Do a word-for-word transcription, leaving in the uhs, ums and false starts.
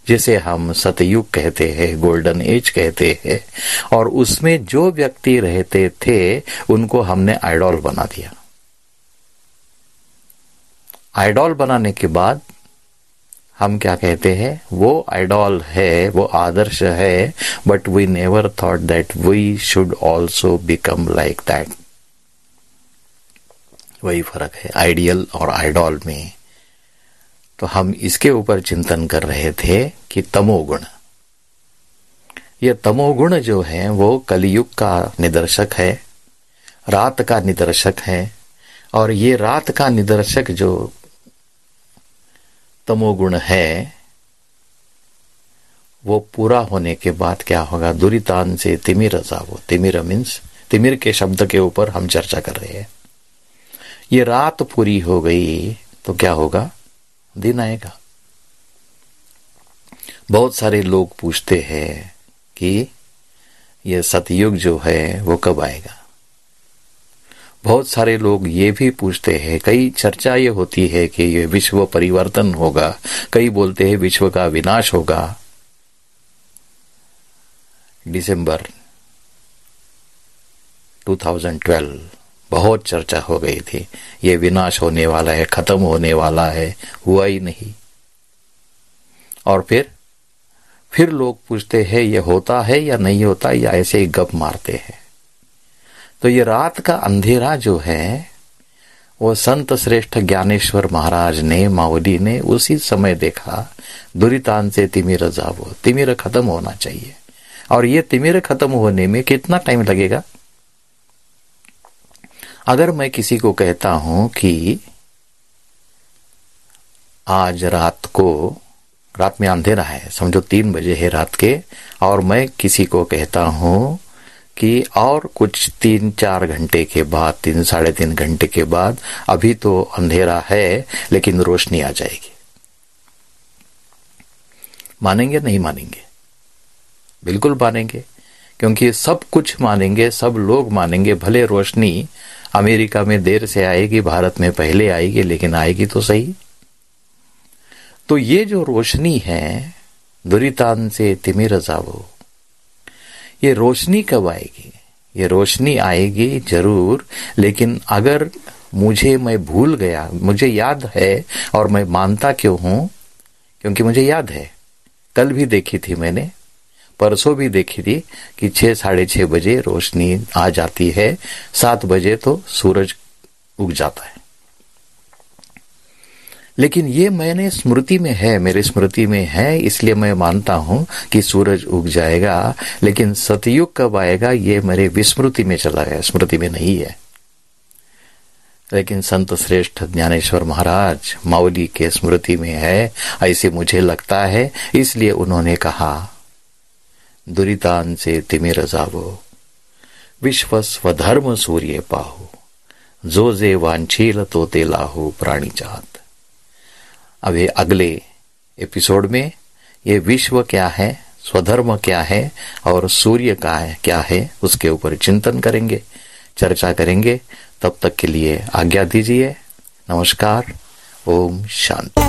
जिसे हम सतयुग कहते हैं, गोल्डन एज कहते हैं, और उसमें जो व्यक्ति रहते थे उनको हमने आइडॉल बना दिया। आइडॉल बनाने के बाद हम क्या कहते हैं, वो आइडॉल है, वो आदर्श है, but we never thought that we should also become like that. वही फर्क है आइडियल और आइडॉल में। तो हम इसके ऊपर चिंतन कर रहे थे कि तमोगुण, ये तमोगुण जो है वो कलयुग का निदर्शक है, रात का निदर्शक है। और ये रात का निदर्शक जो तमोगुण है वो पूरा होने के बाद क्या होगा, दुरितान से तिमिर जावो। तिमिर मीन्स, तिमिर के शब्द के ऊपर हम चर्चा कर रहे हैं। ये रात पूरी हो गई तो क्या होगा, दिन आएगा। बहुत सारे लोग पूछते हैं कि ये सतयुग जो है वो कब आएगा। बहुत सारे लोग ये भी पूछते हैं, कई चर्चा ये होती है कि ये विश्व परिवर्तन होगा, कई बोलते हैं विश्व का विनाश होगा। दिसंबर दो हज़ार बारह बहुत चर्चा हो गई थी, ये विनाश होने वाला है, खत्म होने वाला है, हुआ ही नहीं। और फिर फिर लोग पूछते हैं ये होता है या नहीं होता, या ऐसे ही गप मारते हैं। तो ये रात का अंधेरा जो है वो संत श्रेष्ठ ज्ञानेश्वर महाराज ने, मावली ने उसी समय देखा, दुरितान से तिमिर जावो, तिमिर खत्म होना चाहिए। और ये तिमिर खत्म होने में कितना टाइम लगेगा। अगर मैं किसी को कहता हूं कि आज रात को, रात में अंधेरा है, समझो तीन बजे है रात के, और मैं किसी को कहता हूं कि और कुछ तीन चार घंटे के बाद, तीन साढ़े तीन घंटे के बाद, अभी तो अंधेरा है लेकिन रोशनी आ जाएगी, मानेंगे नहीं मानेंगे? बिल्कुल मानेंगे, क्योंकि सब कुछ मानेंगे, सब लोग मानेंगे। भले रोशनी अमेरिका में देर से आएगी, भारत में पहले आएगी, लेकिन आएगी तो सही। तो ये जो रोशनी है, दुरितान से तिमिर जावो, ये रोशनी कब आएगी? ये रोशनी आएगी जरूर, लेकिन अगर मुझे, मैं भूल गया, मुझे याद है, और मैं मानता क्यों हूं, क्योंकि मुझे याद है, कल भी देखी थी मैंने, परसों भी देखी थी कि छह साढ़े छह बजे रोशनी आ जाती है, सात बजे तो सूरज उग जाता है। लेकिन ये मैंने स्मृति में है, मेरे स्मृति में है, इसलिए मैं मानता हूं कि सूरज उग जाएगा। लेकिन सतयुग कब आएगा ये मेरे विस्मृति में चला गया, स्मृति में नहीं है। लेकिन संत श्रेष्ठ ज्ञानेश्वर महाराज, मावली के स्मृति में है, ऐसे मुझे लगता है। इसलिए उन्होंने कहा, दुरितान से तिमिर जावो, विश्व स्वधर्म सूर्य पाहु, जो जे वांछील तो ते लाहु प्राणी चाहत। अब ये अगले एपिसोड में ये विश्व क्या है, स्वधर्म क्या है, और सूर्य का है क्या है, उसके ऊपर चिंतन करेंगे, चर्चा करेंगे। तब तक के लिए आज्ञा दीजिए। नमस्कार। ओम शांति।